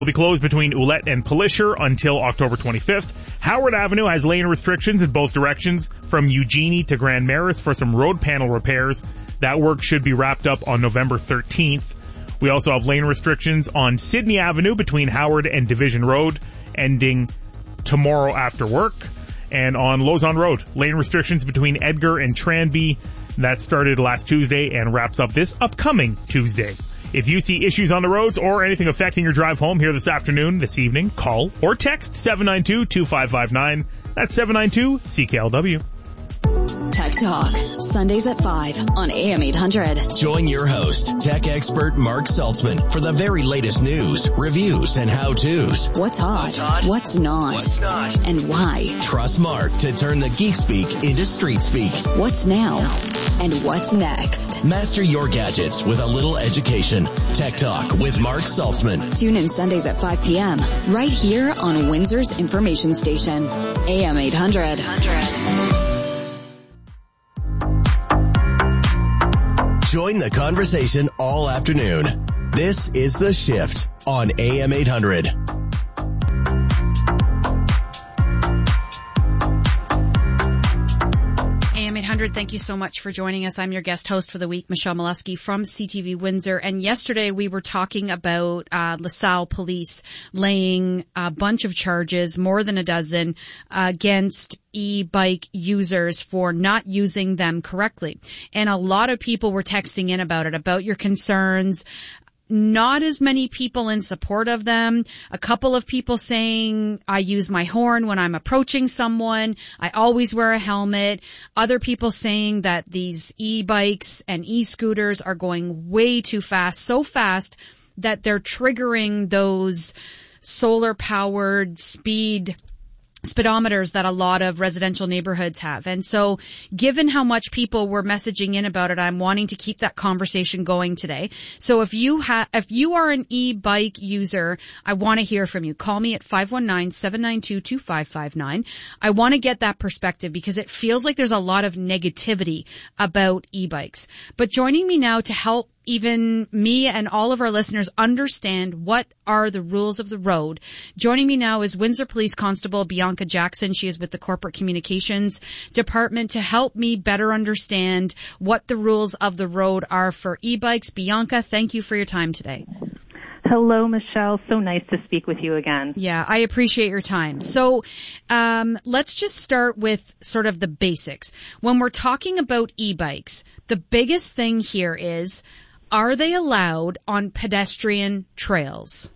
will be closed between Ouellette and Pelisher until October 25th. Howard Avenue has lane restrictions in both directions from Eugenie to Grand Maris for some road panel repairs. That work should be wrapped up on November 13th. We also have lane restrictions on Sydney Avenue between Howard and Division Road, ending tomorrow after work. And on Lausanne Road, lane restrictions between Edgar and Tranby. That started last Tuesday and wraps up this upcoming Tuesday. If you see issues on the roads or anything affecting your drive home here this afternoon, this evening, call or text 792-2559. That's 792-CKLW. Tech Talk, Sundays at 5 on AM 800. Join your host, tech expert Mark Saltzman, for the very latest news, reviews, and how-tos. What's hot? What's not? And why? Trust Mark to turn the geek speak into street speak. What's now? And what's next? Master your gadgets with a little education. Tech Talk with Mark Saltzman. Tune in Sundays at 5 p.m. right here on Windsor's information station, AM 800. Join the conversation all afternoon. This is The Shift on AM 800. AM 800, thank you so much for joining us. I'm your guest host for the week, Michelle Molesky from CTV Windsor. And yesterday we were talking about LaSalle Police laying a bunch of charges, more than a dozen, against e-bike users for not using them correctly. And a lot of people were texting in about it, about your concerns. Not as many people in support of them. A couple of people saying, I use my horn when I'm approaching someone. I always wear a helmet. Other people saying that these e-bikes and e-scooters are going way too fast, so fast that they're triggering those solar-powered speedometers that a lot of residential neighborhoods have. And so given how much people were messaging in about it, I'm wanting to keep that conversation going today. So if you are an e-bike user, I want to hear from you. Call me at 519-792-2559. I want to get that perspective because it feels like there's a lot of negativity about e-bikes. But joining me now to help even me and all of our listeners understand what are the rules of the road. Joining me now is Windsor Police Constable Bianca Jackson. She is with the Corporate Communications Department to help me better understand what the rules of the road are for e-bikes. Bianca, thank you for your time today. Hello, Michelle. So nice to speak with you again. Yeah, I appreciate your time. So let's just start with sort of the basics. When we're talking about e-bikes, the biggest thing here is, are they allowed on pedestrian trails?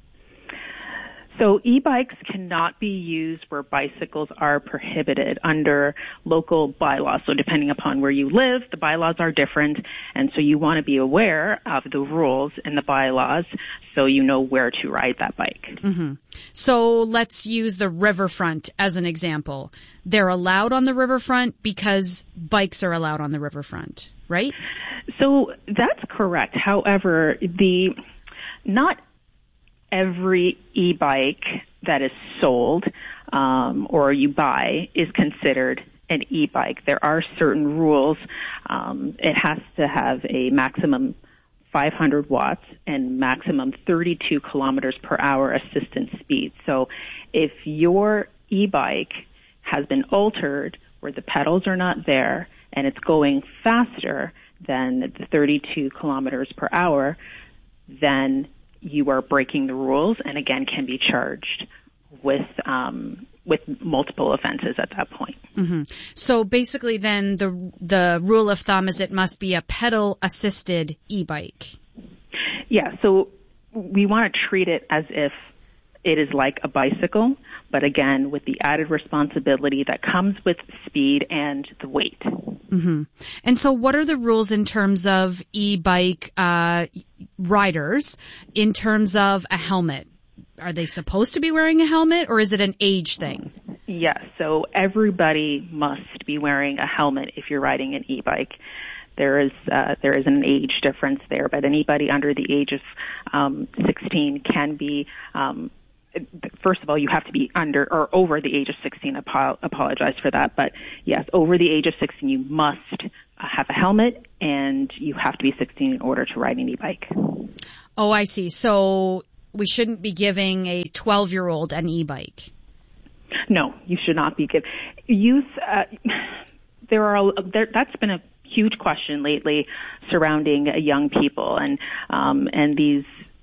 So e-bikes cannot be used where bicycles are prohibited under local bylaws. So depending upon where you live, the bylaws are different. And so you want to be aware of the rules in the bylaws so you know where to ride that bike. Mm-hmm. So let's use the riverfront as an example. They're allowed on the riverfront because bikes are allowed on the riverfront, right? So that's correct. However, not every e-bike that is sold or you buy is considered an e-bike. There are certain rules. It has to have a maximum 500 watts and maximum 32 kilometers per hour assistance speed. So if your e-bike has been altered where the pedals are not there and it's going faster than the 32 kilometers per hour, then you are breaking the rules and again can be charged with multiple offenses at that point. Mm-hmm. So basically then the rule of thumb is it must be a pedal assisted e-bike. Yeah, so we want to treat it as if it is like a bicycle, but again with the added responsibility that comes with speed and the weight. Mm-hmm. And so what are the rules in terms of e-bike riders in terms of a helmet? Are they supposed to be wearing a helmet or is it an age thing? Yes, so everybody must be wearing a helmet if you're riding an e-bike. There is an age difference there, but anybody under the age of 16 can be first of all, you have to be under or over the age of 16. Apologize for that. But yes, over the age of 16, you must have a helmet and you have to be 16 in order to ride an e-bike. Oh, I see. So we shouldn't be giving a 12-year-old an e-bike. No, you should not be giving youth. That's been a huge question lately surrounding young people and these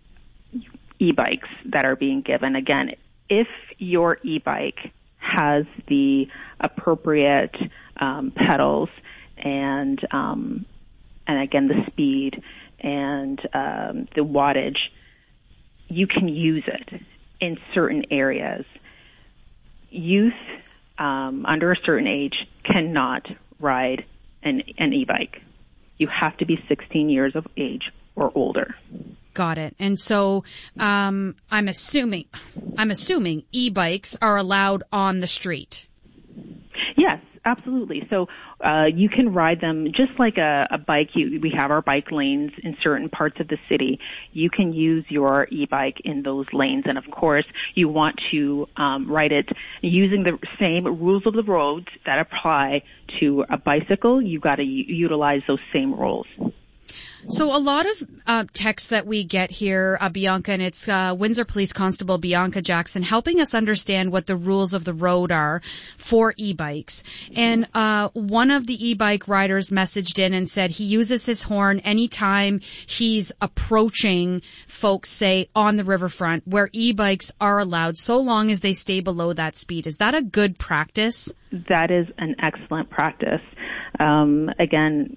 e-bikes that are being given. Again, if your e-bike has the appropriate pedals and again the speed and the wattage, you can use it in certain areas. Youth under a certain age cannot ride an e-bike. You have to be 16 years of age or older. Got it. And so I'm assuming e-bikes are allowed on the street. Yes, absolutely. So you can ride them just like a bike. We have our bike lanes in certain parts of the city. You can use your e-bike in those lanes. And of course, you want to ride it using the same rules of the road that apply to a bicycle. You've got to utilize those same rules. So a lot of texts that we get here, Bianca, and it's Windsor Police Constable Bianca Jackson helping us understand what the rules of the road are for e-bikes. And one of the e-bike riders messaged in and said he uses his horn anytime he's approaching folks, say, on the riverfront where e-bikes are allowed so long as they stay below that speed. Is that a good practice? That is an excellent practice. Again,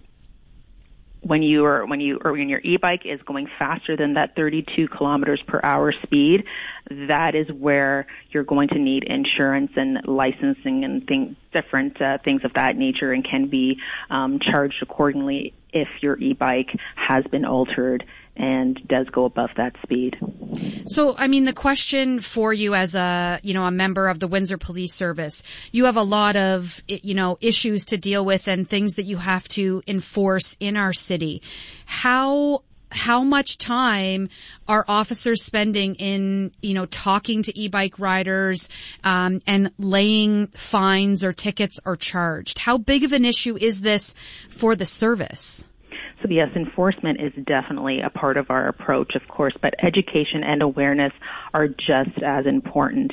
when your e-bike is going faster than that 32 kilometers per hour speed, that is where you're going to need insurance and licensing and different things of that nature, and can be charged accordingly if your e-bike has been altered and does go above that speed. So, I mean, the question for you as a member of the Windsor Police Service, you have a lot of, issues to deal with and things that you have to enforce in our city. How much time are officers spending in, talking to e-bike riders, and laying fines or tickets or charged? How big of an issue is this for the service? So yes, enforcement is definitely a part of our approach, of course, but education and awareness are just as important.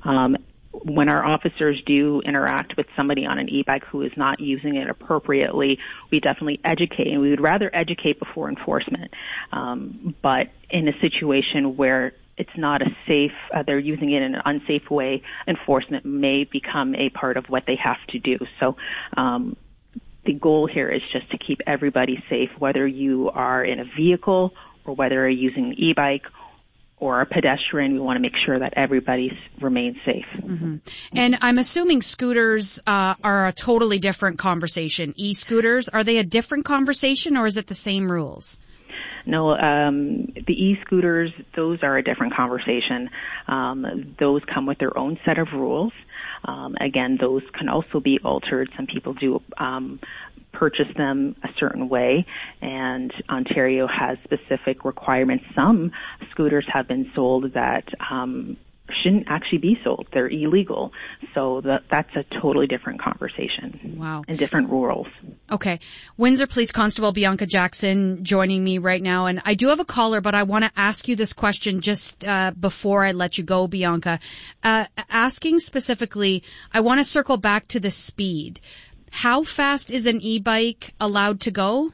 When our officers do interact with somebody on an e-bike who is not using it appropriately, we definitely educate, and we would rather educate before enforcement. But in a situation where it's not a safe, they're using it in an unsafe way, enforcement may become a part of what they have to do. So, the goal here is just to keep everybody safe, whether you are in a vehicle or whether you're using an e-bike or a pedestrian. We want to make sure that everybody remains safe. Mm-hmm. And I'm assuming scooters are a totally different conversation. E-scooters, are they a different conversation or is it the same rules? No, the e-scooters, those are a different conversation. Those come with their own set of rules. Again, those can also be altered. Some people do purchase them a certain way, and Ontario has specific requirements. Some scooters have been sold that shouldn't actually be sold. They're illegal. So that's a totally different conversation. Wow. And different rules. Okay. Windsor Police Constable Bianca Jackson joining me right now. And I do have a caller, but I want to ask you this question just before I let you go, Bianca. Asking specifically, I want to circle back to the speed. How fast is an e-bike allowed to go?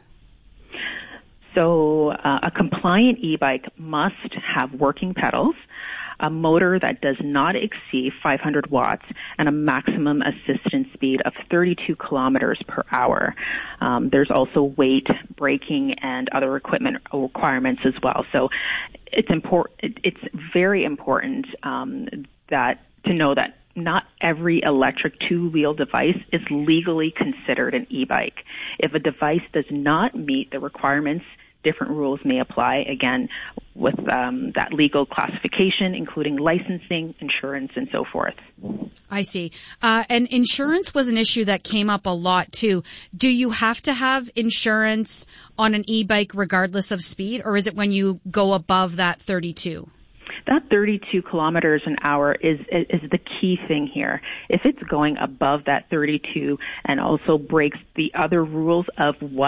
So a compliant e-bike must have working pedals, a motor that does not exceed 500 watts, and a maximum assistance speed of 32 kilometers per hour. There's also weight, braking, and other equipment requirements as well. So it's very important to know that not every electric two-wheel device is legally considered an e-bike. If a device does not meet the requirements, different rules may apply, again, with that legal classification, including licensing, insurance, and so forth. I see. And insurance was an issue that came up a lot, too. Do you have to have insurance on an e-bike regardless of speed, or is it when you go above that 32? That 32 kilometers an hour is the key thing here. If it's going above that 32 and also breaks the other rules of what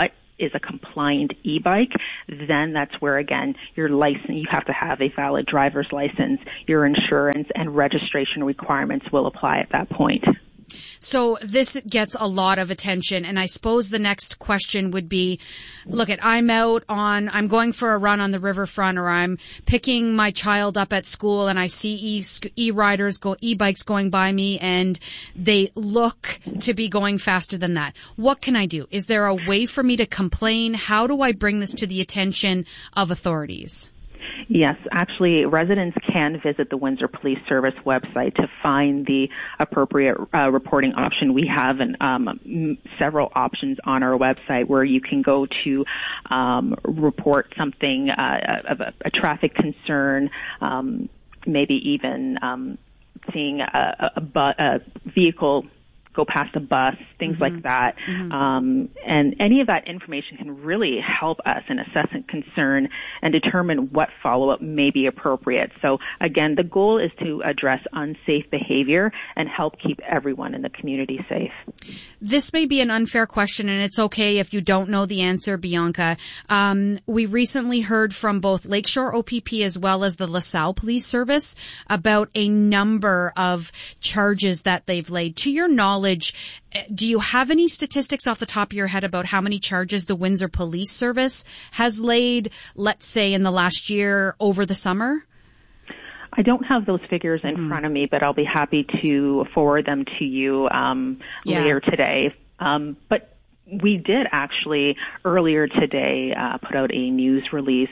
is a compliant e-bike, then that's where, again, your license, you have to have a valid driver's license, your insurance and registration requirements will apply at that point. So this gets a lot of attention, and I suppose the next question would be, I'm going for a run on the riverfront, or I'm picking my child up at school and I see e-bikes going by me and they look to be going faster than that. What can I do? Is there a way for me to complain? How do I bring this to the attention of authorities? Yes, actually, residents can visit the Windsor Police Service website to find the appropriate reporting option. We have several options on our website where you can go to report something of a traffic concern, maybe even seeing a vehicle go past a bus, things like that. And any of that information can really help us in assessing concern and determine what follow-up may be appropriate. So again, the goal is to address unsafe behavior and help keep everyone in the community safe. This may be an unfair question, and it's okay if you don't know the answer, Bianca. We recently heard from both Lakeshore OPP as well as the LaSalle Police Service about a number of charges that they've laid. To your knowledge, do you have any statistics off the top of your head about how many charges the Windsor Police Service has laid, let's say, in the last year over the summer? I don't have those figures in front of me, but I'll be happy to forward them to you later today. But we did actually earlier today put out a news release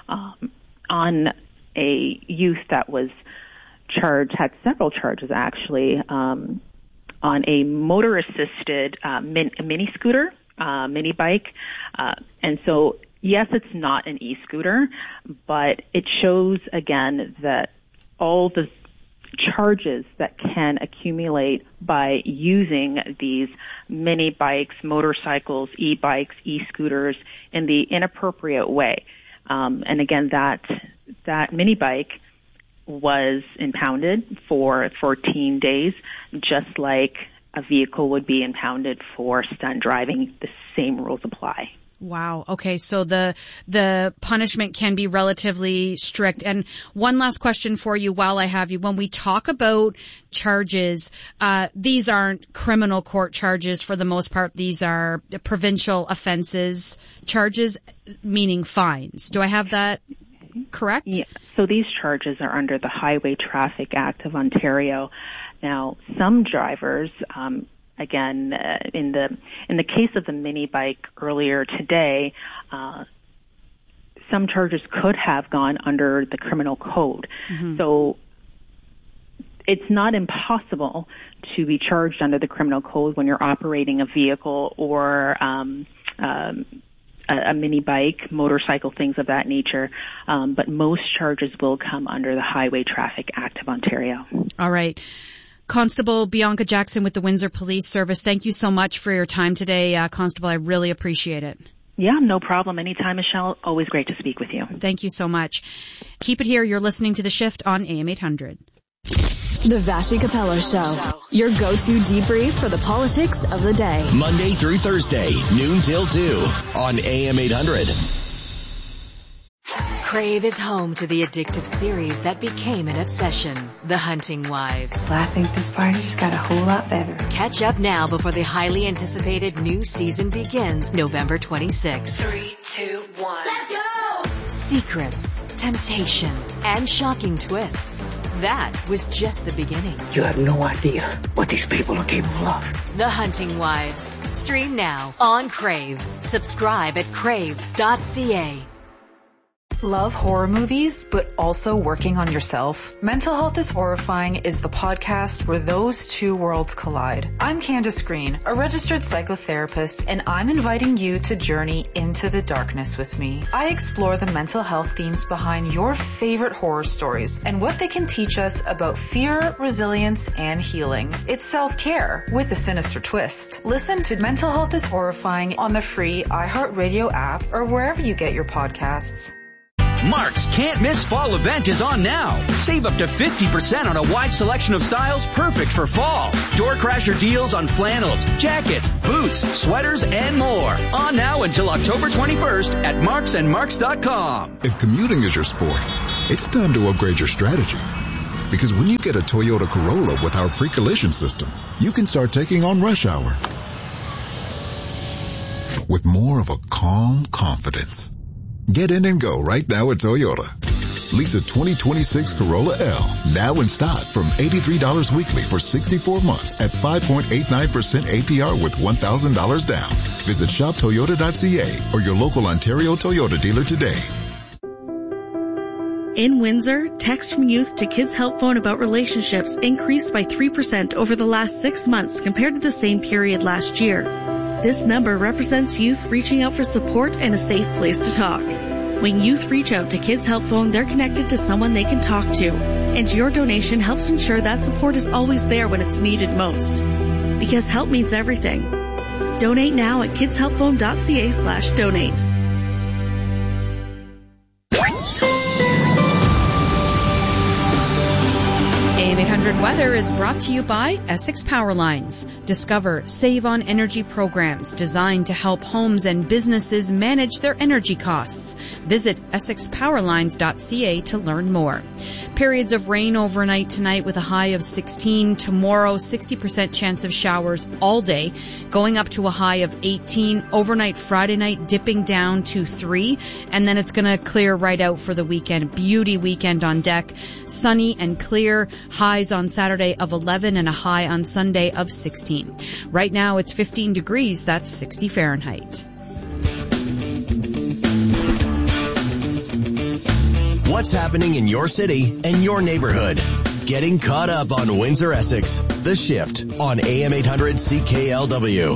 on a youth that was had several charges actually, on a motor-assisted mini scooter, mini bike. And so, yes, it's not an e-scooter, but it shows, again, that all the charges that can accumulate by using these mini bikes, motorcycles, e-bikes, e-scooters in the inappropriate way. And again, that mini bike was impounded for 14 days, just like a vehicle would be impounded for stunt driving. The same rules apply. Wow. Okay. So the punishment can be relatively strict. And one last question for you while I have you. When we talk about charges, these aren't criminal court charges for the most part. These are provincial offenses charges, meaning fines. Do I have that correct? Yeah. So these charges are under the Highway Traffic Act of Ontario. Now, some drivers, again, in the case of the mini bike earlier today, some charges could have gone under the criminal code. So it's not impossible to be charged under the criminal code when you're operating a vehicle or a mini bike, motorcycle, things of that nature. But most charges will come under the Highway Traffic Act of Ontario. All right. Constable Bianca Jackson with the Windsor Police Service, thank you so much for your time today, Constable. I really appreciate it. Yeah, no problem. Anytime, Michelle. Always great to speak with you. Thank you so much. Keep it here. You're listening to The Shift on AM 800. The Vassy Capello Show, your go-to debrief for the politics of the day. Monday through Thursday, noon till 2 on AM 800. Crave is home to the addictive series that became an obsession, The Hunting Wives. Well, I think this party just got a whole lot better. Catch up now before the highly anticipated new season begins November 26th. 3, 2, 1. Let's go! Secrets, temptation, and shocking twists. That was just the beginning. You have no idea what these people are capable of. The Hunting Wives. Stream now on Crave. Subscribe at crave.ca. Love horror movies, but also working on yourself? Mental Health is Horrifying is the podcast where those two worlds collide. I'm Candace Green, a registered psychotherapist, and I'm inviting you to journey into the darkness with me. I explore the mental health themes behind your favorite horror stories and what they can teach us about fear, resilience, and healing. It's self-care with a sinister twist. Listen to Mental Health is Horrifying on the free iHeartRadio app or wherever you get your podcasts. Mark's Can't Miss Fall event is on now. Save up to 50% on a wide selection of styles perfect for fall. Door crasher deals on flannels, jackets, boots, sweaters, and more. On now until October 21st at marksandmarks.com. If commuting is your sport, it's time to upgrade your strategy. Because when you get a Toyota Corolla with our pre-collision system, you can start taking on rush hour with more of a calm confidence. Get in and go right now at Toyota. Lease a 2026 Corolla L now in stock from $83 weekly for 64 months at 5.89% APR with $1,000 down. Visit shoptoyota.ca or your local Ontario Toyota dealer today. In Windsor, texts from youth to Kids Help Phone about relationships increased by 3% over the last 6 months compared to the same period last year. This number represents youth reaching out for support and a safe place to talk. When youth reach out to Kids Help Phone, they're connected to someone they can talk to. And your donation helps ensure that support is always there when it's needed most. Because help means everything. Donate now at kidshelpphone.ca/donate. AM 800 Weather is brought to you by Essex Power Lines. Discover Save on Energy programs designed to help homes and businesses manage their energy costs. Visit EssexPowerlines.ca to learn more. Periods of rain overnight tonight with a high of 16. Tomorrow, 60% chance of showers all day, going up to a high of 18. Overnight Friday night dipping down to 3. And then it's going to clear right out for the weekend. Beauty weekend on deck. Sunny and clear. Highs on Saturday of 11 and a high on Sunday of 16. Right now it's 15 degrees. That's 60 Fahrenheit. What's happening in your city and your neighborhood? Getting caught up on Windsor, Essex. The Shift on AM 800 CKLW.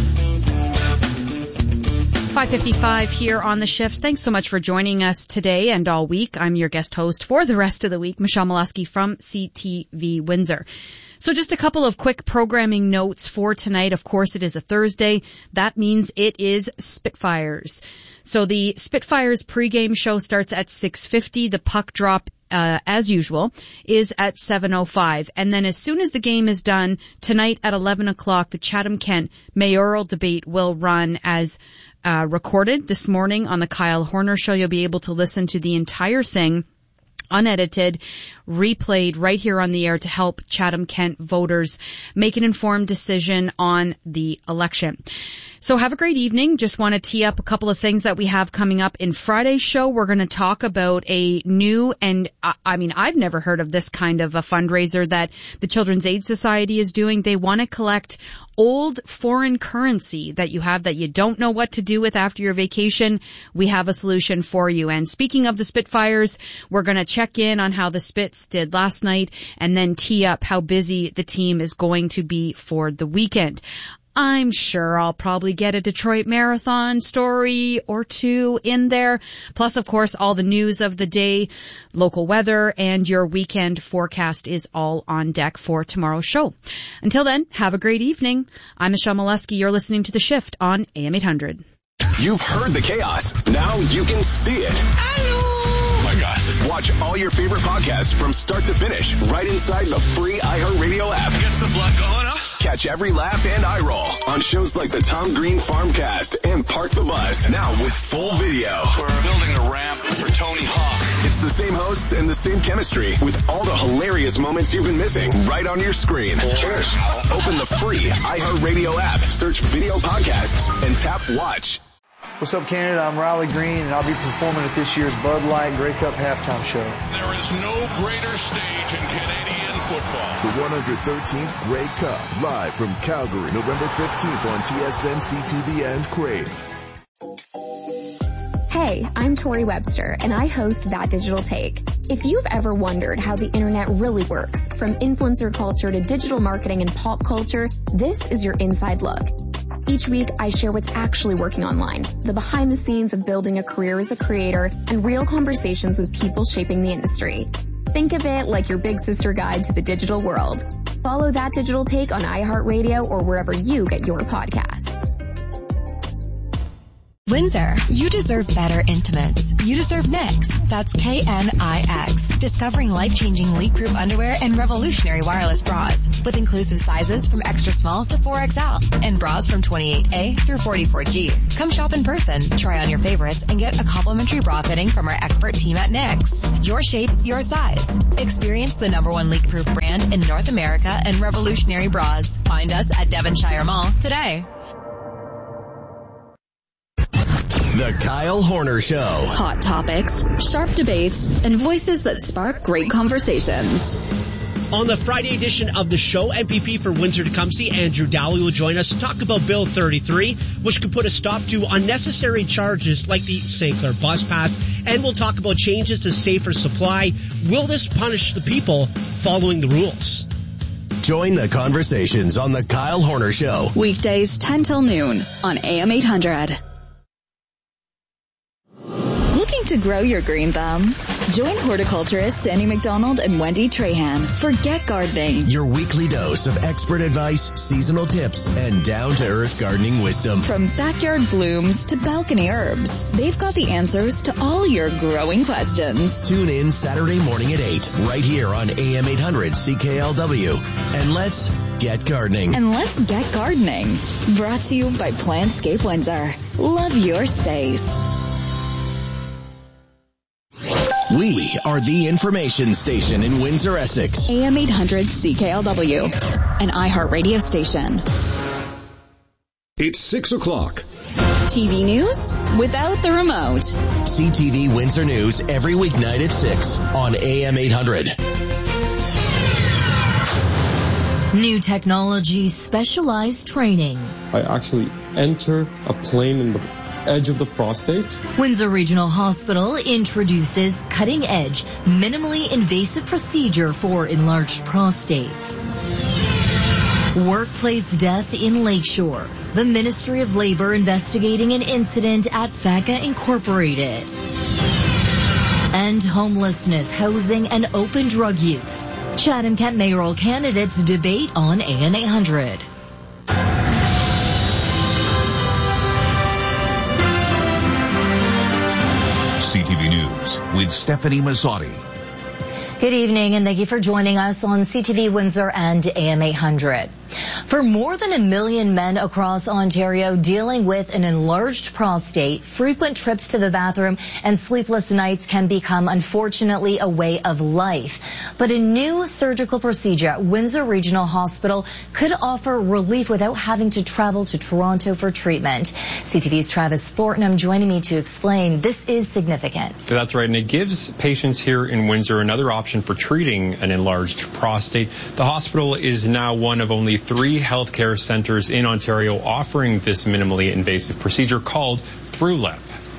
5:55 here on The Shift. Thanks so much for joining us today and all week. I'm your guest host for the rest of the week, Michelle Molesky from CTV Windsor. So just a couple of quick programming notes for tonight. Of course, it is a Thursday. That means it is Spitfires. So the Spitfires pregame show starts at 6:50. The puck drop, as usual, is at 7:05. And then as soon as the game is done, tonight at 11 o'clock, the Chatham-Kent mayoral debate will run as recorded this morning on the Kyle Horner Show. You'll be able to listen to the entire thing unedited, replayed right here on the air to help Chatham-Kent voters make an informed decision on the election. So have a great evening. Just want to tee up a couple of things that we have coming up in Friday's show. We're going to talk about a new, and I've never heard of this kind of a fundraiser that the Children's Aid Society is doing. They want to collect old foreign currency that you have that you don't know what to do with after your vacation. We have a solution for you. And speaking of the Spitfires, we're going to check in on how the Spits did last night and then tee up how busy the team is going to be for the weekend. I'm sure I'll probably get a Detroit Marathon story or two in there. Plus, of course, all the news of the day, local weather, and your weekend forecast is all on deck for tomorrow's show. Until then, have a great evening. I'm Michelle Molesky. You're listening to The Shift on AM 800. You've heard the chaos. Now you can see it. Oh my God. Watch all your favorite podcasts from start to finish right inside the free iHeartRadio app. Gets the blood going up. Catch every laugh and eye roll on shows like the Tom Green Farmcast and Park the Bus. Now with full video. We're building a ramp for Tony Hawk. It's the same hosts and the same chemistry with all the hilarious moments you've been missing right on your screen. Cheers. Open the free iHeartRadio app, search video podcasts, and tap watch. What's up, Canada? I'm Riley Green, and I'll be performing at this year's Bud Light Grey Cup halftime show. There is no greater stage in Canadian football. The 113th Grey Cup, live from Calgary, November 15th on TSN, CTV, and Crave. Hey, I'm Tori Webster, and I host That Digital Take. If you've ever wondered how the internet really works, from influencer culture to digital marketing and pop culture, this is your inside look. Each week, I share what's actually working online, the behind the scenes of building a career as a creator, and real conversations with people shaping the industry. Think of it like your big sister guide to the digital world. Follow That Digital Take on iHeartRadio or wherever you get your podcasts. Windsor, you deserve better intimates. You deserve Knix. That's Knix. Discovering life-changing leak-proof underwear and revolutionary wireless bras with inclusive sizes from extra small to 4XL and bras from 28A through 44G. Come shop in person, try on your favorites, and get a complimentary bra fitting from our expert team at Knix. Your shape, your size. Experience the #1 leak-proof brand in North America and revolutionary bras. Find us at Devonshire Mall today. The Kyle Horner Show. Hot topics, sharp debates, and voices that spark great conversations. On the Friday edition of the show, MPP for Windsor-Tecumseh, Andrew Dowley, will join us to talk about Bill 33, which could put a stop to unnecessary charges like the St. Clair Bus Pass. And we'll talk about changes to safer supply. Will this punish the people following the rules? Join the conversations on the Kyle Horner Show. Weekdays 10 till noon on AM 800. Looking to grow your green thumb? Join horticulturists Sandy McDonald and Wendy Trahan for Get Gardening. Your weekly dose of expert advice, seasonal tips, and down-to-earth gardening wisdom. From backyard blooms to balcony herbs, they've got the answers to all your growing questions. Tune in Saturday morning at 8, right here on AM 800 CKLW. And let's get gardening. And let's get gardening. Brought to you by Plantscape Windsor. Love your space. We are the information station in Windsor, Essex. AM 800 CKLW, an iHeartRadio station. It's 6 o'clock. TV news without the remote. CTV Windsor News every weeknight at 6 on AM 800. New technology, specialized training. I actually enter a plane in the edge of the prostate. Windsor Regional Hospital introduces cutting-edge, minimally invasive procedure for enlarged prostates. Workplace death in Lakeshore. The Ministry of Labor investigating an incident at FACA Incorporated. And homelessness, housing, and open drug use. Chatham-Kent mayoral candidates debate on AM 800. CTV News with Stephanie Mazzotti. Good evening and thank you for joining us on CTV Windsor and AM 800. For more than 1 million men across Ontario dealing with an enlarged prostate, frequent trips to the bathroom and sleepless nights can become, unfortunately, a way of life. But a new surgical procedure at Windsor Regional Hospital could offer relief without having to travel to Toronto for treatment. CTV's Travis Fortnum joining me to explain this is significant. So that's right, and it gives patients here in Windsor another option for treating an enlarged prostate. The hospital is now one of only 3 healthcare centers in Ontario offering this minimally invasive procedure called ThruLep.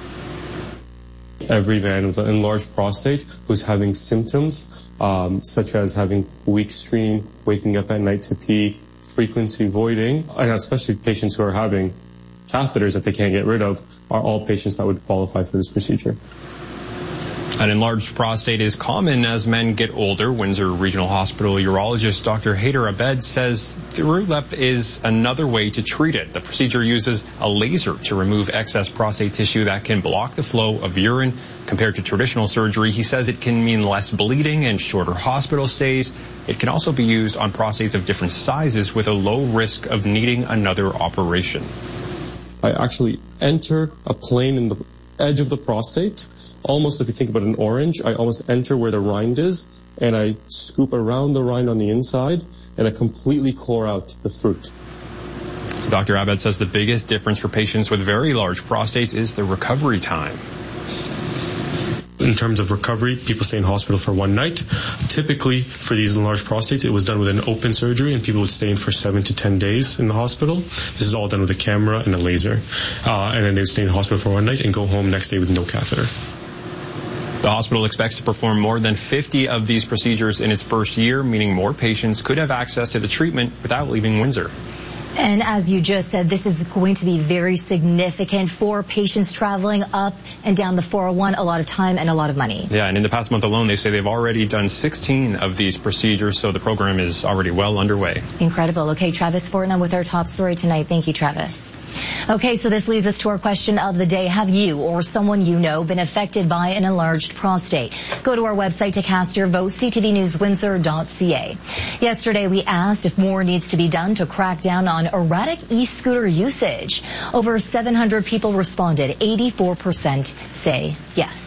Every man with an enlarged prostate who's having symptoms such as having weak stream, waking up at night to pee, frequency voiding, and especially patients who are having catheters that they can't get rid of are all patients that would qualify for this procedure. An enlarged prostate is common as men get older. Windsor Regional Hospital urologist Dr. Haider Abed says ThruLep is another way to treat it. The procedure uses a laser to remove excess prostate tissue that can block the flow of urine. Compared to traditional surgery, he says it can mean less bleeding and shorter hospital stays. It can also be used on prostates of different sizes with a low risk of needing another operation. I actually enter a plane in the edge of the prostate. Almost, if you think about an orange, I almost enter where the rind is, and I scoop around the rind on the inside, and I completely core out the fruit. Dr. Abed says the biggest difference for patients with very large prostates is the recovery time. In terms of recovery, people stay in hospital for 1 night. Typically, for these enlarged prostates, it was done with an open surgery, and people would stay in for 7 to 10 days in the hospital. This is all done with a camera and a laser. And then they would stay in hospital for 1 night and go home next day with no catheter. The hospital expects to perform more than 50 of these procedures in its first year, meaning more patients could have access to the treatment without leaving Windsor. And as you just said, this is going to be very significant for patients traveling up and down the 401, a lot of time and a lot of money. Yeah, and in the past month alone, they say they've already done 16 of these procedures, so the program is already well underway. Incredible. Okay, Travis Fortnum with our top story tonight. Thank you, Travis. Okay, so this leads us to our question of the day. Have you or someone you know been affected by an enlarged prostate? Go to our website to cast your vote, ctvnewswindsor.ca. Yesterday, we asked if more needs to be done to crack down on erratic e-scooter usage. Over 700 people responded. 84% say yes.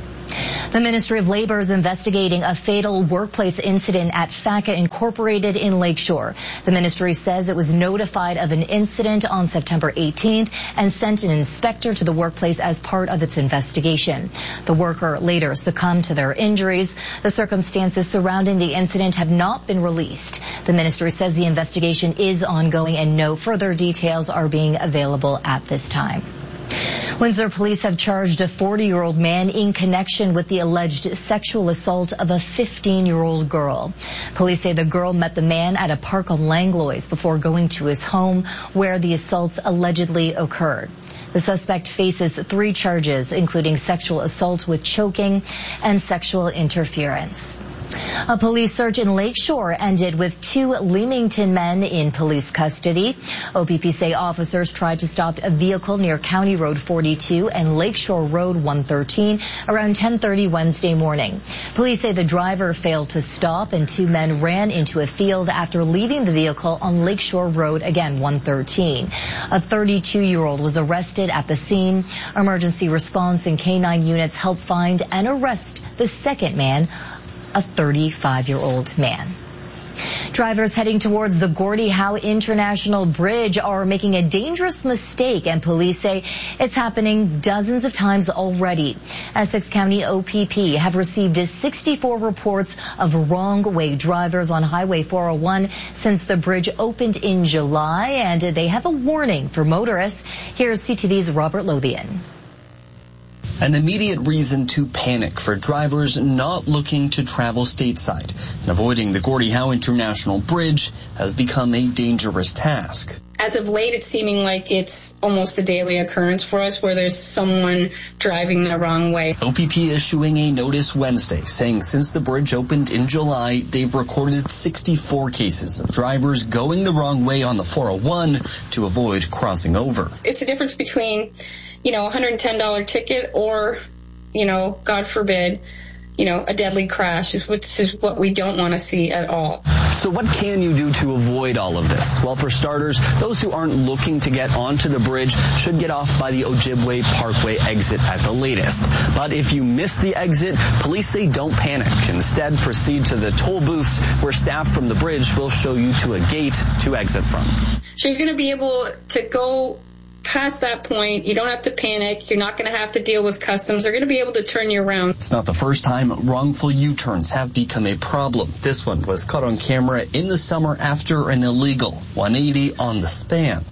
The Ministry of Labor is investigating a fatal workplace incident at FACA Incorporated in Lakeshore. The ministry says it was notified of an incident on September 18th and sent an inspector to the workplace as part of its investigation. The worker later succumbed to their injuries. The circumstances surrounding the incident have not been released. The ministry says the investigation is ongoing and no further details are being available at this time. Windsor police have charged a 40-year-old man in connection with the alleged sexual assault of a 15-year-old girl. Police say the girl met the man at a park on Langlois before going to his home where the assaults allegedly occurred. The suspect faces 3 charges, including sexual assault with choking and sexual interference. A police search in Lakeshore ended with 2 Leamington men in police custody. OPP say officers tried to stop a vehicle near County Road 42 and Lakeshore Road 113 around 10:30 Wednesday morning. Police say the driver failed to stop and 2 men ran into a field after leaving the vehicle on Lakeshore Road, again 113. A 32-year-old was arrested at the scene. Emergency response and K-9 units helped find and arrest the second man, a 35-year-old man. Drivers heading towards the Gordie Howe International Bridge are making a dangerous mistake, and police say it's happening dozens of times already. Essex County OPP have received 64 reports of wrong-way drivers on Highway 401 since the bridge opened in July, and they have a warning for motorists. Here's CTV's Robert Lothian. An immediate reason to panic for drivers not looking to travel stateside, and avoiding the Gordie Howe International Bridge has become a dangerous task. As of late, it's seeming like it's almost a daily occurrence for us where there's someone driving the wrong way. OPP issuing a notice Wednesday saying since the bridge opened in July, they've recorded 64 cases of drivers going the wrong way on the 401 to avoid crossing over. It's a difference between, a $110 ticket or, God forbid, a deadly crash, which is what we don't want to see at all. So what can you do to avoid all of this? Well, for starters, those who aren't looking to get onto the bridge should get off by the Ojibwe Parkway exit at the latest. But if you miss the exit, police say don't panic. Instead, proceed to the toll booths where staff from the bridge will show you to a gate to exit from. So you're going to be able to go past that point. You don't have to panic. You're not going to have to deal with customs. They're going to be able to turn you around. It's not the first time wrongful U-turns have become a problem. This one was caught on camera in the summer after an illegal 180 on the span.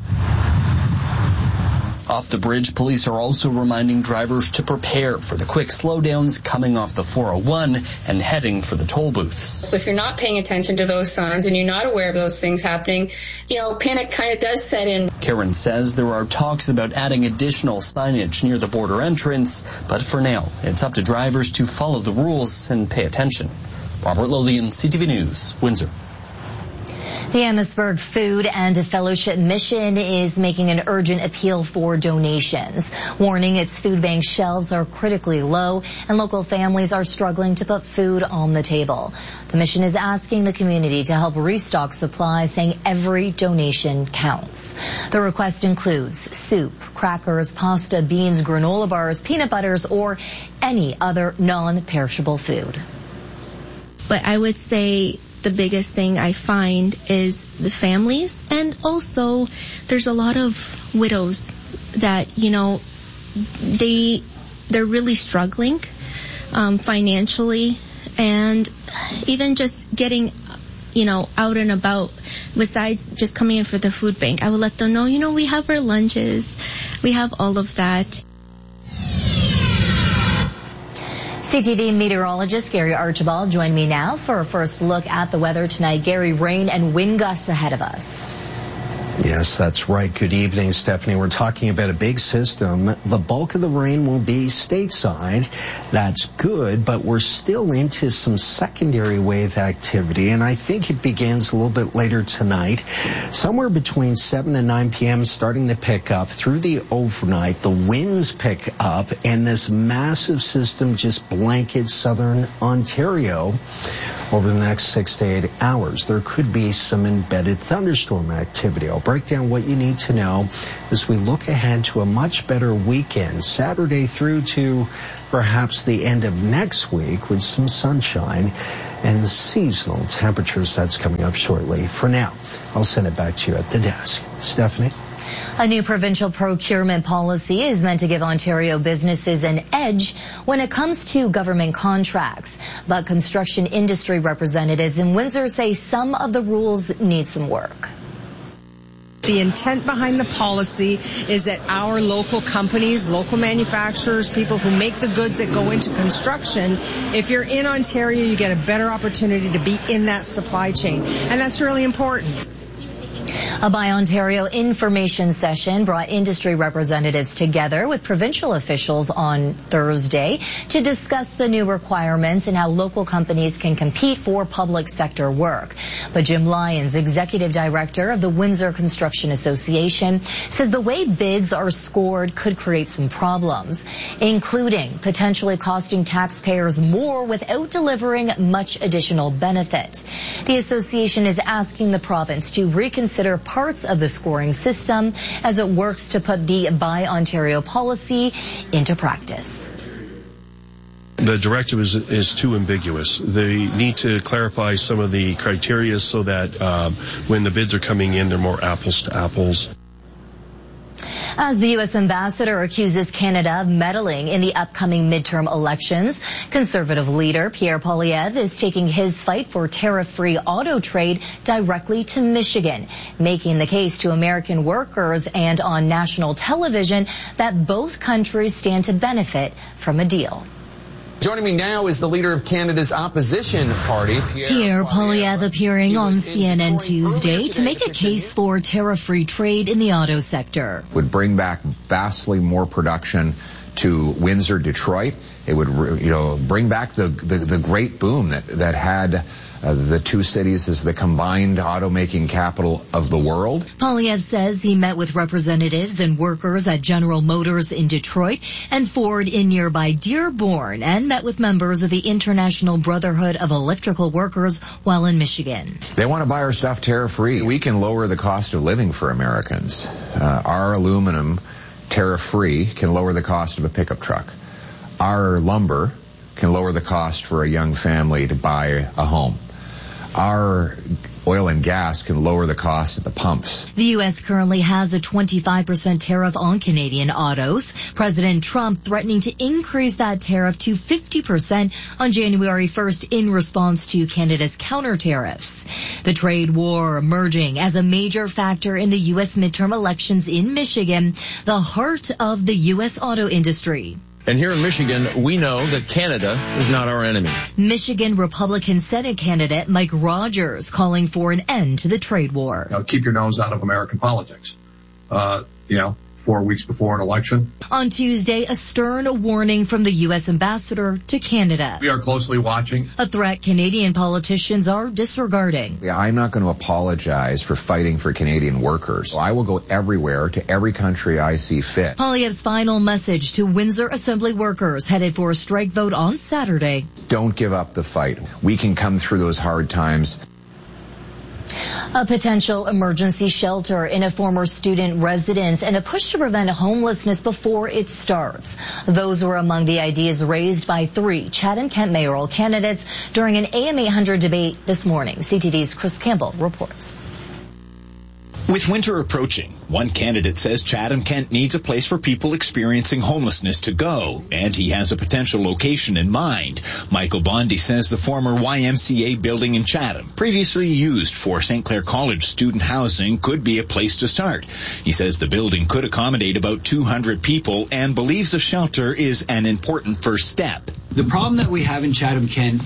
Off the bridge, police are also reminding drivers to prepare for the quick slowdowns coming off the 401 and heading for the toll booths. So if you're not paying attention to those signs and you're not aware of those things happening, panic kind of does set in. Karen says there are talks about adding additional signage near the border entrance, but for now, it's up to drivers to follow the rules and pay attention. Robert Lothian, CTV News, Windsor. The Amherstburg Food and Fellowship Mission is making an urgent appeal for donations, warning its food bank shelves are critically low and local families are struggling to put food on the table. The mission is asking the community to help restock supplies, saying every donation counts. The request includes soup, crackers, pasta, beans, granola bars, peanut butters, or any other non-perishable food. But I would say the biggest thing I find is the families, and also there's a lot of widows that, they're really struggling financially, and even just getting, out and about besides just coming in for the food bank. I would let them know, we have our lunches, we have all of that. CTV meteorologist Gary Archibald joined me now for a first look at the weather tonight. Gary, rain and wind gusts ahead of us. Yes, that's right. Good evening, Stephanie. We're talking about a big system. The bulk of the rain will be stateside. That's good, but we're still into some secondary wave activity, and I think it begins a little bit later tonight. Somewhere between 7 and 9 p.m. starting to pick up through the overnight. The winds pick up, and this massive system just blankets southern Ontario over the next 6 to 8 hours. There could be some embedded thunderstorm activity. I'll break down what you need to know as we look ahead to a much better weekend, Saturday through to perhaps the end of next week with some sunshine and seasonal temperatures. That's coming up shortly. For now, I'll send it back to you at the desk. Stephanie? A new provincial procurement policy is meant to give Ontario businesses an edge when it comes to government contracts. But construction industry representatives in Windsor say some of the rules need some work. The intent behind the policy is that our local companies, local manufacturers, people who make the goods that go into construction, if you're in Ontario, you get a better opportunity to be in that supply chain. And that's really important. A Buy Ontario information session brought industry representatives together with provincial officials on Thursday to discuss the new requirements and how local companies can compete for public sector work. But Jim Lyons, executive director of the Windsor Construction Association, says the way bids are scored could create some problems, including potentially costing taxpayers more without delivering much additional benefit. The association is asking the province to reconsider parts of the scoring system as it works to put the Buy Ontario policy into practice. The directive is too ambiguous. They need to clarify some of the criteria so that when the bids are coming in, they're more apples to apples. As the U.S. ambassador accuses Canada of meddling in the upcoming midterm elections, Conservative leader Pierre Poilievre is taking his fight for tariff-free auto trade directly to Michigan, making the case to American workers and on national television that both countries stand to benefit from a deal. Joining me now is the leader of Canada's opposition party, Pierre Poilievre, appearing on CNN Tuesday to make a case for tariff-free trade in the auto sector. Would bring back vastly more production to Windsor, Detroit. It would, bring back the great boom that had the two cities as the combined automaking capital of the world. Poilievre says he met with representatives and workers at General Motors in Detroit and Ford in nearby Dearborn, and met with members of the International Brotherhood of Electrical Workers while in Michigan. They want to buy our stuff tariff-free. We can lower the cost of living for Americans. Our aluminum, tariff-free, can lower the cost of a pickup truck. Our lumber can lower the cost for a young family to buy a home. Our oil and gas can lower the cost at the pumps. The U.S. currently has a 25% tariff on Canadian autos. President Trump threatening to increase that tariff to 50% on January 1st in response to Canada's counter tariffs. The trade war emerging as a major factor in the U.S. midterm elections in Michigan, the heart of the U.S. auto industry. And here in Michigan, we know that Canada is not our enemy. Michigan Republican Senate candidate Mike Rogers calling for an end to the trade war. Keep your nose out of American politics. 4 weeks before an election. On Tuesday, a stern warning from the U.S. ambassador to Canada. We are closely watching. A threat Canadian politicians are disregarding. I'm not going to apologize for fighting for Canadian workers. I will go everywhere to every country I see fit. Poilievre's final message to Windsor Assembly workers headed for a strike vote on Saturday. Don't give up the fight. We can come through those hard times. A potential emergency shelter in a former student residence and a push to prevent homelessness before it starts. Those were among the ideas raised by 3 Chatham-Kent mayoral candidates during an AM 800 debate this morning. CTV's Chris Campbell reports. With winter approaching, one candidate says Chatham-Kent needs a place for people experiencing homelessness to go, and he has a potential location in mind. Michael Bondi says the former YMCA building in Chatham, previously used for St. Clair College student housing, could be a place to start. He says the building could accommodate about 200 people and believes a shelter is an important first step. The problem that we have in Chatham-Kent,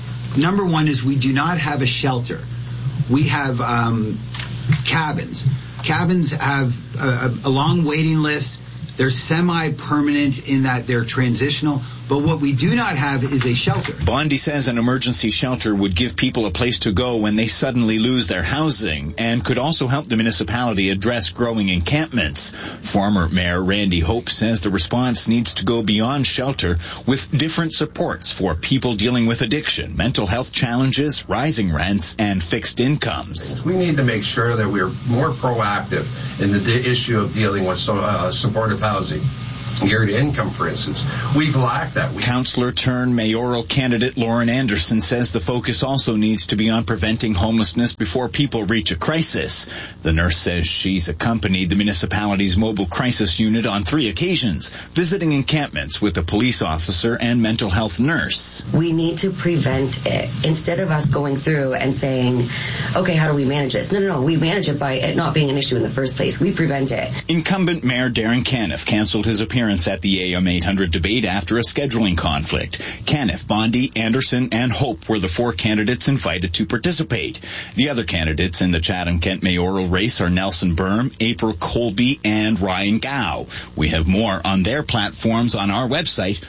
number one, is we do not have a shelter. We have cabins. cabins have a long waiting list. They're semi-permanent in that they're transitional. But what we do not have is a shelter. Bondi says an emergency shelter would give people a place to go when they suddenly lose their housing and could also help the municipality address growing encampments. Former Mayor Randy Hope says the response needs to go beyond shelter with different supports for people dealing with addiction, mental health challenges, rising rents, and fixed incomes. We need to make sure that we're more proactive in the issue of dealing with supportive housing. Guaranteed income, for instance. We've lacked that. Councillor turned mayoral candidate Lauren Anderson says the focus also needs to be on preventing homelessness before people reach a crisis. The nurse says she's accompanied the municipality's mobile crisis unit on 3 occasions, visiting encampments with a police officer and mental health nurse. We need to prevent it instead of us going through and saying, okay, how do we manage this? No, we manage it by it not being an issue in the first place. We prevent it. Incumbent Mayor Darren Caniff canceled his appearance at the AM 800 debate after a scheduling conflict. Caniff, Bondi, Anderson, and Hope were the 4 candidates invited to participate. The other candidates in the Chatham-Kent mayoral race are Nelson Berm, April Colby, and Ryan Gow. We have more on their platforms on our website,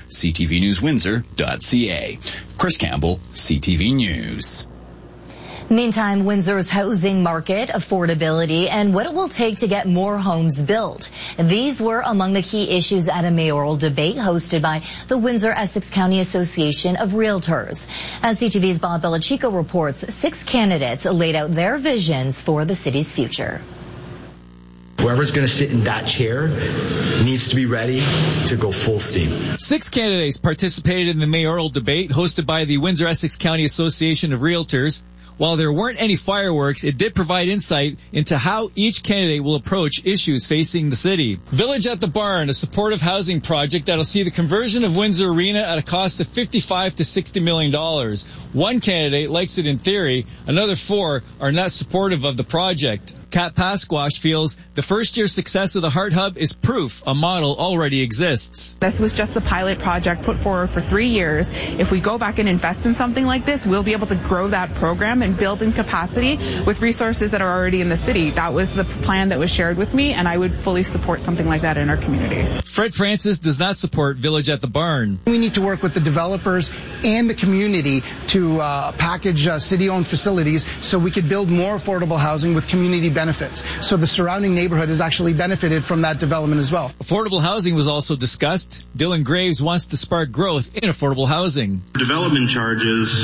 ctvnewswindsor.ca. Chris Campbell, CTV News. Meantime, Windsor's housing market, affordability, and what it will take to get more homes built. These were among the key issues at a mayoral debate hosted by the Windsor-Essex County Association of Realtors. As CTV's Bob Belichico reports, 6 candidates laid out their visions for the city's future. Whoever's going to sit in that chair needs to be ready to go full steam. 6 candidates participated in the mayoral debate hosted by the Windsor-Essex County Association of Realtors. While there weren't any fireworks, it did provide insight into how each candidate will approach issues facing the city. Village at the Barn, a supportive housing project that'll see the conversion of Windsor Arena at a cost of $55 to $60 million. One candidate likes it in theory. Another 4 are not supportive of the project. Kat Pasquash feels the first-year success of the Heart Hub is proof a model already exists. This was just a pilot project put forward for 3 years. If we go back and invest in something like this, we'll be able to grow that program and build in capacity with resources that are already in the city. That was the plan that was shared with me, and I would fully support something like that in our community. Fred Francis does not support Village at the Barn. We need to work with the developers and the community to package city-owned facilities so we could build more affordable housing with community benefits. So the surrounding neighborhood has actually benefited from that development as well. Affordable housing was also discussed. Dylan Graves wants to spark growth in affordable housing. Development charges,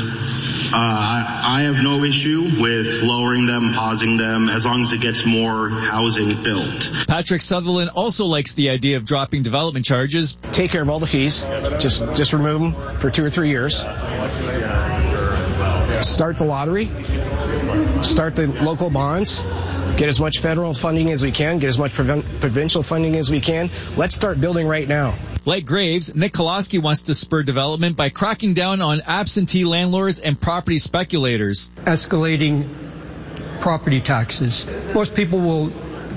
I have no issue with lowering them, pausing them, as long as it gets more housing built. Patrick Sutherland also likes the idea of dropping development charges. Take care of all the fees. Just remove them for 2 or 3 years. Start the lottery. Start the local bonds. Get as much federal funding as we can. Get as much provincial funding as we can. Let's start building right now. Like Graves, Nick Koloski wants to spur development by cracking down on absentee landlords and property speculators. Escalating property taxes. Most people will,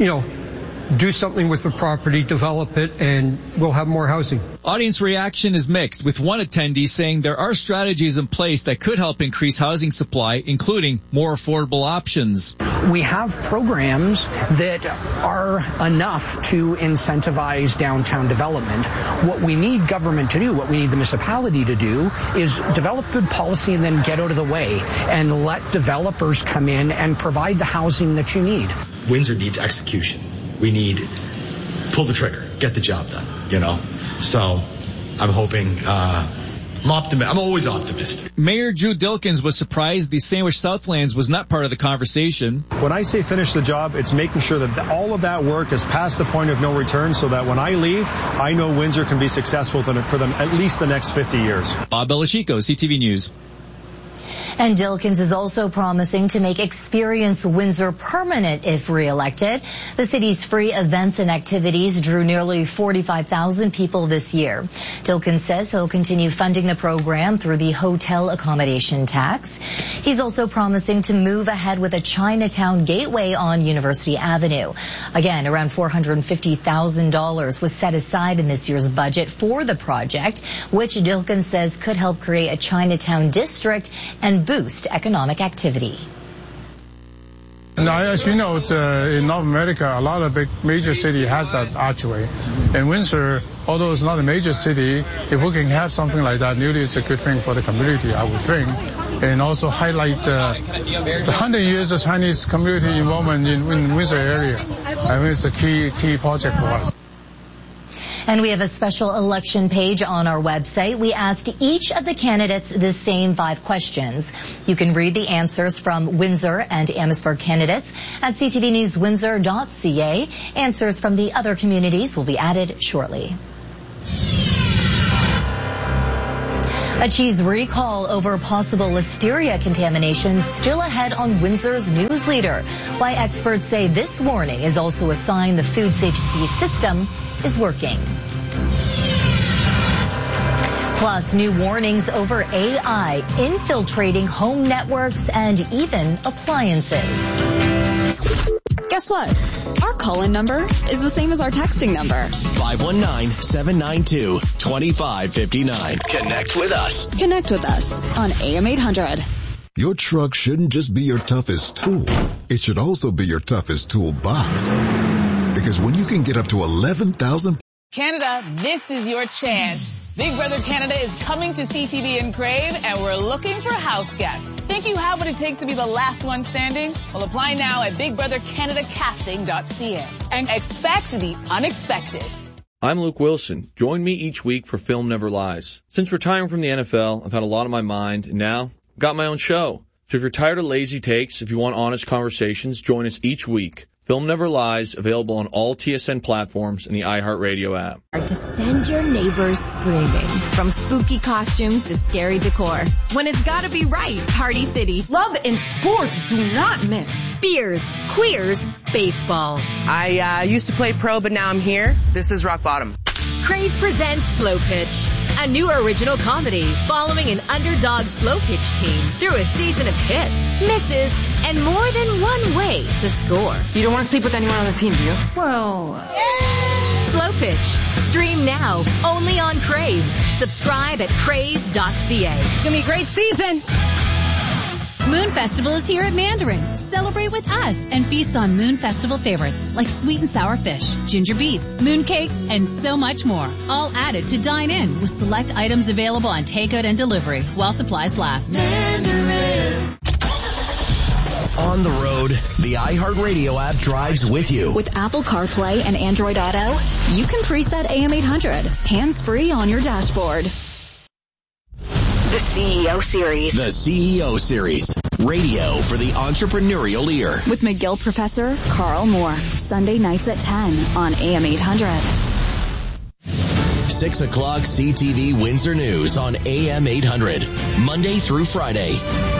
do something with the property, develop it, and we'll have more housing. Audience reaction is mixed, with one attendee saying there are strategies in place that could help increase housing supply, including more affordable options. We have programs that are enough to incentivize downtown development. What we need government to do, what we need the municipality to do, is develop good policy and then get out of the way and let developers come in and provide the housing that you need. Windsor needs execution. We need pull the trigger, get the job done, So I'm hoping, I'm always optimistic. Mayor Drew Dilkins was surprised the Sandwich Southlands was not part of the conversation. When I say finish the job, it's making sure that all of that work is past the point of no return so that when I leave, I know Windsor can be successful for them at least the next 50 years. Bob Belichico, CTV News. And Dilkins is also promising to make Experience Windsor permanent if re-elected. The city's free events and activities drew nearly 45,000 people this year. Dilkins says he'll continue funding the program through the hotel accommodation tax. He's also promising to move ahead with a Chinatown gateway on University Avenue. Again, around $450,000 was set aside in this year's budget for the project, which Dilkins says could help create a Chinatown district and boost economic activity. Now, as you know, in North America, a lot of big major city has that archway. And Windsor, although it's not a major city, if we can have something like that, really it's a good thing for the community, I would think. And also highlight the 100 years of Chinese community involvement in Windsor area. I think it's a key project for us. And we have a special election page on our website. We asked each of the candidates the same 5 questions. You can read the answers from Windsor and Amherstburg candidates at ctvnewswindsor.ca. Answers from the other communities will be added shortly. A cheese recall over possible listeria contamination still ahead on Windsor's news leader. Why experts say this warning is also a sign the food safety system is working. Plus, new warnings over AI infiltrating home networks and even appliances. Guess what? Our call-in number is the same as our texting number. 519-792-2559. Connect with us. Connect with us on AM 800. Your truck shouldn't just be your toughest tool. It should also be your toughest toolbox. Because when you can get up to 11,000... Canada, this is your chance. Big Brother Canada is coming to CTV in Crave, and we're looking for house guests. Think you have what it takes to be the last one standing? Well, apply now at BigBrotherCanadaCasting.ca and expect the unexpected. I'm Luke Wilson. Join me each week for Film Never Lies. Since retiring from the NFL, I've had a lot on my mind, and now I've got my own show. So if you're tired of lazy takes, if you want honest conversations, join us each week. Film Never Lies, available on all TSN platforms and the iHeartRadio app. To send your neighbors screaming. From spooky costumes to scary decor. When it's gotta be right, Party City. Love and sports do not mix. Beers, queers, baseball. I used to play pro, but now I'm here. This is rock bottom. Crave presents Slow Pitch, a new original comedy following an underdog slow pitch team through a season of hits, misses, and more than one way to score. You don't want to sleep with anyone on the team, do you? Well... Slow Pitch. Stream now, only on Crave. Subscribe at crave.ca. It's gonna be a great season. Moon Festival is here at Mandarin. Celebrate with us and feast on Moon Festival favorites like sweet and sour fish, ginger beef, moon cakes, and so much more. All added to dine in with select items available on takeout and delivery while supplies last. Mandarin. On the road, the iHeartRadio app drives with you. With Apple CarPlay and Android Auto, you can preset AM 800, hands-free on your dashboard. The CEO Series. The CEO Series. Radio for the entrepreneurial ear. With McGill Professor Carl Moore. Sunday nights at 10 on AM 800. 6 o'clock CTV Windsor News on AM 800. Monday through Friday.